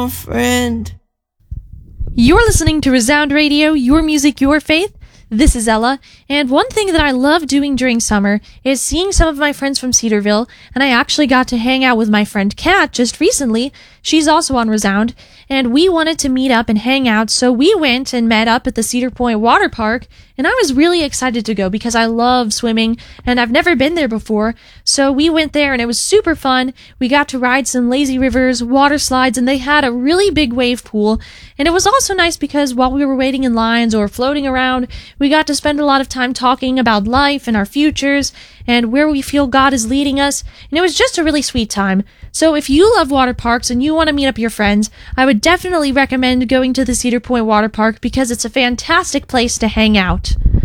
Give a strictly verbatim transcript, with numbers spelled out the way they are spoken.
friend. You're listening to Resound Radio, your music, your faith. This is Ella, and one thing that I love doing during summer is seeing some of my friends from Cedarville, and I actually got to hang out with my friend Kat just recently. She's also on Resound, and we wanted to meet up and hang out, so we went and met up at the Cedar Point Water Park, and I was really excited to go because I love swimming, and I've never been there before, so we went there and it was super fun. We got to ride some lazy rivers, water slides, and they had a really big wave pool, and it was also nice because while we were waiting in lines or floating around, we got to spend a lot of time talking about life and our futures and where we feel God is leading us, and it was just a really sweet time. So if you love water parks and you want to meet up your friends, I would definitely recommend going to the Cedar Point Water Park because it's a fantastic place to hang out.